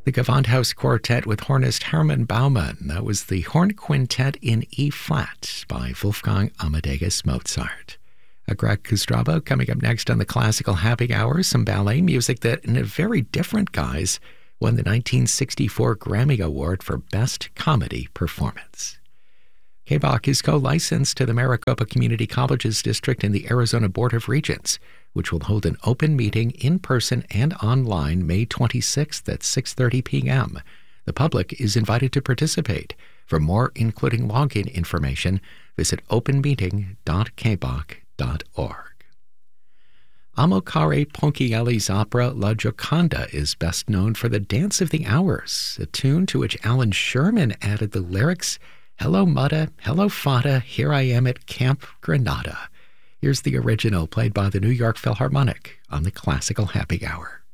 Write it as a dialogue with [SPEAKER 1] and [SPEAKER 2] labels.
[SPEAKER 1] The Gewandhaus Quartet with hornist Hermann Baumann. That was the Horn Quintet in E-flat by Wolfgang Amadeus Mozart. Greg Kostrabo coming up next on the Classical Happy Hour, some ballet music that, in a very different guise, won the 1964 Grammy Award for Best Comedy Performance. KBOC is co-licensed to the Maricopa Community Colleges District in the Arizona Board of Regents, which will hold an open meeting in person and online May 26th at 6:30 p.m. The public is invited to participate. For more, including login information, visit openmeeting.kboc.org. Amilcare Ponchielli's opera La Gioconda is best known for the Dance of the Hours, a tune to which Alan Sherman added the lyrics, "Hello Mutta, hello Fata, here I am at Camp Granada." Here's the original played by the New York Philharmonic on the Classical Happy Hour.